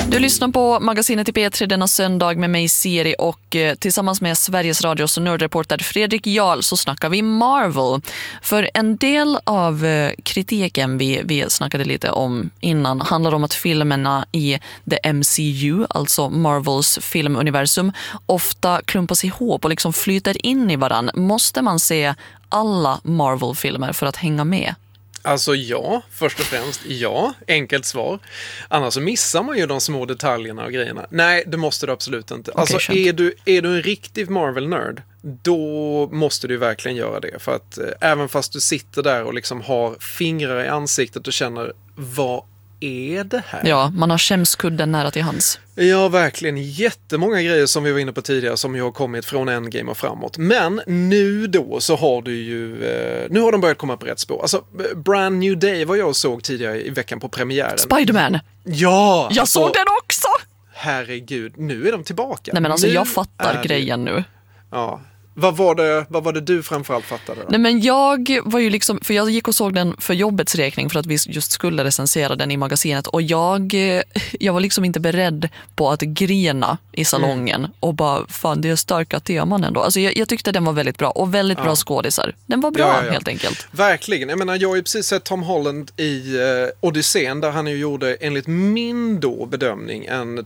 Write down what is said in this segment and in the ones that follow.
Du lyssnar på magasinet i P3 denna söndag med mig Siri och tillsammans med Sveriges Radios nördreporter Fredrik Jarl så snackar vi Marvel. För en del av kritiken vi snackade lite om innan handlar om att filmerna i the MCU, alltså Marvels filmuniversum, ofta klumpas ihop och liksom flyter in i varann. Måste man se alla Marvel-filmer för att hänga med? Alltså ja, först och främst ja, enkelt svar. Annars så missar man ju de små detaljerna och grejerna. Nej, det måste du absolut inte. Okay, alltså är du en riktig Marvel-nörd, då måste du verkligen göra det. För att även fast du sitter där och liksom har fingrar i ansiktet och känner, vad är det här? Ja, man har skämskudden nära till hands. Ja, verkligen. Jättemånga grejer som vi var inne på tidigare som ju har kommit från Endgame och framåt. Men nu då så har du ju... nu har de börjat komma på rätt spår. Alltså, Brand New Day var jag såg tidigare i veckan på premiären. Spider-Man! Ja! Jag såg den också! Herregud, nu är de tillbaka. Nej men alltså nu jag fattar grejen nu. Ja. Vad var det du framförallt fattade då? Nej men jag var ju liksom, för jag gick och såg den för jobbets räkning för att vi just skulle recensera den i magasinet och jag var liksom inte beredd på att grina i salongen och bara, fan det är starka teman ändå. Alltså jag tyckte den var väldigt bra och väldigt bra skådisar. Den var bra helt enkelt. Verkligen, jag menar jag har ju precis sett Tom Holland i Odysseen där han ju gjorde enligt min då bedömning en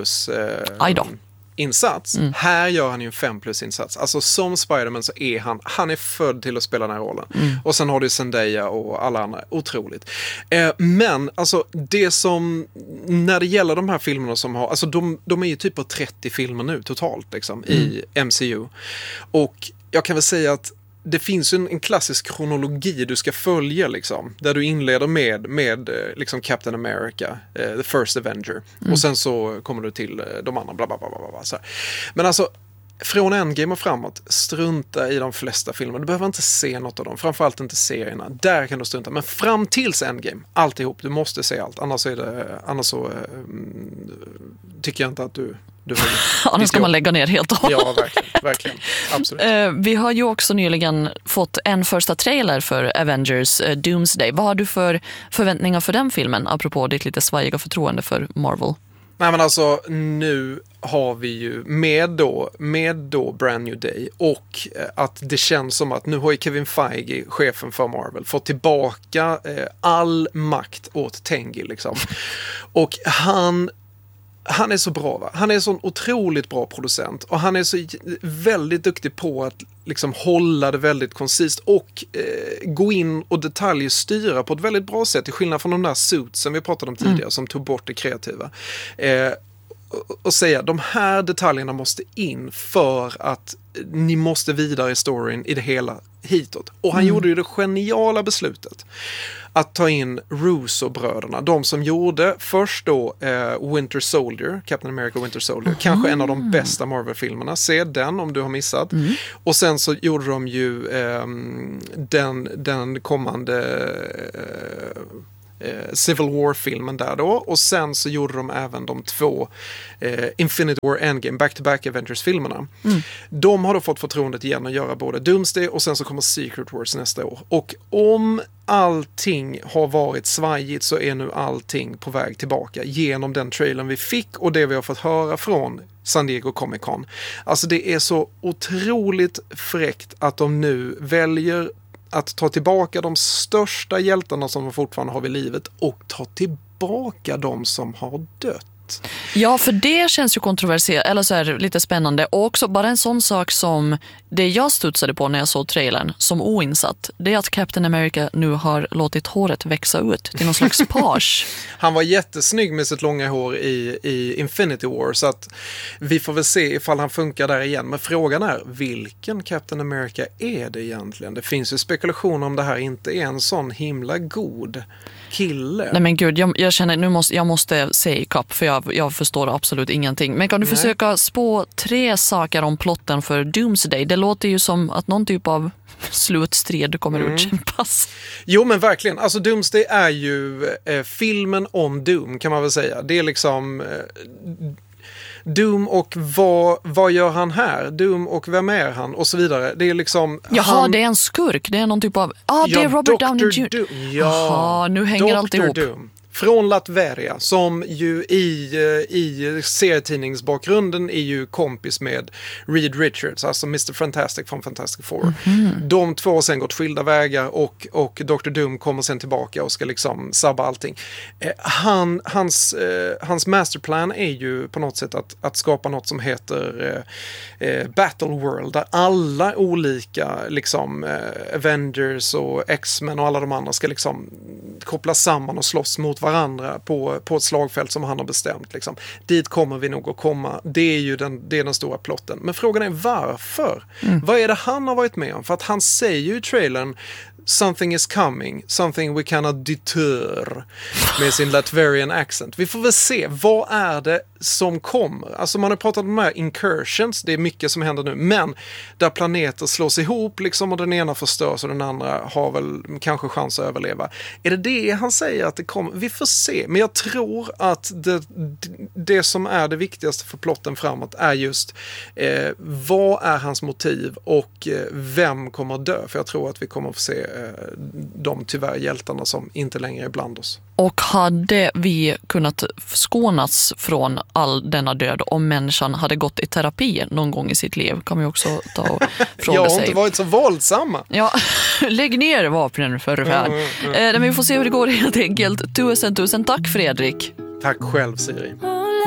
2+ insats. Här gör han ju en 5+ insats. Alltså som Spider-Man så är han är född till att spela den här rollen. Och sen har du Zendaya och alla andra. Otroligt. Men alltså det som, när det gäller de här filmerna som har, alltså de är ju typ på 30 filmer nu totalt liksom i MCU. Och jag kan väl säga att det finns ju en klassisk kronologi du ska följa liksom, där du inleder med liksom Captain America, The First Avenger, och sen så kommer du till de andra bla bla bla bla så här. Men alltså från Endgame och framåt, strunta i de flesta filmer. Du behöver inte se något av dem, framförallt inte serierna. Där kan du strunta, men fram tills Endgame, alltihop, du måste se allt. Annars så tycker jag inte att du annars ska man lägga ner helt och hållet. Ja, verkligen. Absolut. Vi har ju också nyligen fått en första trailer för Avengers Doomsday. Vad har du för förväntningar för den filmen, apropå ditt lite svajiga förtroende för Marvel? Nej men alltså, nu har vi ju med då Brand New Day och att det känns som att nu har ju Kevin Feige, chefen för Marvel, fått tillbaka all makt åt Tengi liksom. Och han är så bra, va? Han är så en otroligt bra producent och han är så väldigt duktig på att liksom hålla det väldigt koncist och gå in och detaljstyra på ett väldigt bra sätt, till skillnad från de där suitsen vi pratade om tidigare som tog bort det kreativa. Och säga, de här detaljerna måste in för att ni måste vidare i storyn i det hela hitåt. Och han gjorde ju det geniala beslutet att ta in Russo-bröderna, de som gjorde först då Winter Soldier, Captain America Winter Soldier, kanske en av de bästa Marvel-filmerna. Se den om du har missat. Och sen så gjorde de ju den kommande Civil War-filmen där då, och sen så gjorde de även de 2 Infinity War Endgame back-to-back Avengers-filmerna. De har då fått förtroendet igen att göra både Doomsday och sen så kommer Secret Wars nästa år. Och om allting har varit svajigt så är nu allting på väg tillbaka genom den trailern vi fick och det vi har fått höra från San Diego Comic Con. Alltså det är så otroligt fräckt att de nu väljer att ta tillbaka de största hjältarna som de fortfarande har vid livet och ta tillbaka de som har dött. Ja, för det känns ju kontroversiellt, eller så är det lite spännande. Och också bara en sån sak som det jag studsade på när jag såg trailern som oinsatt, det är att Captain America nu har låtit håret växa ut till någon slags page. Han var jättesnygg med sitt långa hår i Infinity War, så att vi får väl se ifall han funkar där igen. Men frågan är, vilken Captain America är det egentligen? Det finns ju spekulationer om det här inte är en sån himla god kille. Nej men gud, jag känner jag måste se i kapp för jag förstår absolut ingenting. Men kan du försöka spå 3 saker om plotten för Doomsday? Det låter ju som att någon typ av slutstrid kommer utkämpas. Jo men verkligen, alltså Doomsday är ju filmen om Doom kan man väl säga. Det är liksom Doom och vad gör han här? Doom och vem är han? Och så vidare. Det är liksom... Jaha, det är en skurk. Det är någon typ av... det är Robert Downey Jr. Ja, nu hänger allt ihop. Doom. från Latveria som ju i serietidningsbakgrunden är ju kompis med Reed Richards, alltså Mr. Fantastic från Fantastic Four. De två har sen gått skilda vägar och Dr. Doom kommer sen tillbaka och ska liksom sabba allting. Hans masterplan är ju på något sätt att skapa något som heter Battle World, där alla olika liksom Avengers och X-Men och alla de andra ska liksom kopplas samman och slåss mot varandra på ett slagfält som han har bestämt. Liksom. Dit kommer vi nog att komma. Det är den stora plotten. Men frågan är varför? Vad är det han har varit med om? För att han säger ju i trailern something is coming, something we cannot deter med sin Latverian accent. Vi får väl se, vad är det som kommer? Alltså man har pratat om de här incursions, det är mycket som händer nu, men där planeter slås ihop liksom och den ena förstörs och den andra har väl kanske chans att överleva. Är det han säger att det kommer? Vi får se, men jag tror att det som är det viktigaste för plotten framåt är just vad är hans motiv och vem kommer dö? För jag tror att vi kommer att få se de tyvärr hjältarna som inte längre är bland oss. Och hade vi kunnat skånas från all denna död om människan hade gått i terapi någon gång i sitt liv, kan vi också ta och fråga sig. Jag har inte varit så våldsamma. Ja, lägg ner vapnen för fan. Men vi får se hur det går helt enkelt. Tusen tack Fredrik. Tack själv Siri.